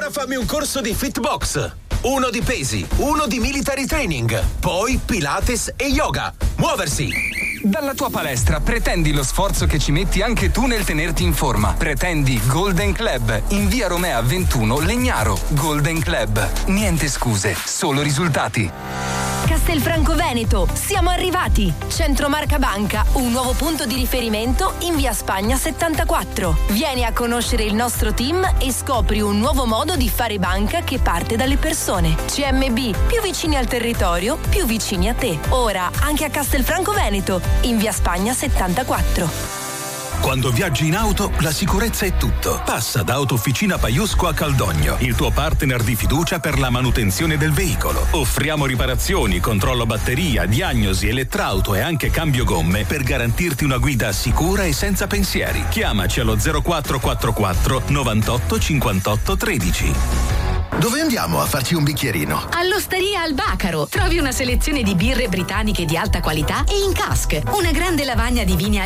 Allora fammi un corso di Fitbox. Uno di pesi, uno di military training, poi Pilates e yoga. Muoversi! Dalla tua palestra pretendi lo sforzo che ci metti anche tu nel tenerti in forma. Pretendi Golden Club in via Romea 21 Legnaro. Golden Club. Niente scuse, solo risultati. Castelfranco Veneto, siamo arrivati! Centro Marca Banca, un nuovo punto di riferimento in via Spagna 74. Vieni a conoscere il nostro team e scopri un nuovo modo di fare banca che parte dalle persone. CMB, più vicini al territorio, più vicini a te. Ora anche a Castelfranco Veneto, in via Spagna 74. Quando viaggi in auto, la sicurezza è tutto. Passa da Autofficina Paiusco a Caldogno, il tuo partner di fiducia per la manutenzione del veicolo. Offriamo riparazioni, controllo batteria, diagnosi, elettrauto e anche cambio gomme per garantirti una guida sicura e senza pensieri. Chiamaci allo 0444 98 58 13. Dove andiamo a farci un bicchierino? All'Osteria Al Bacaro. Trovi una selezione di birre britanniche di alta qualità e in cask. Una grande lavagna di vini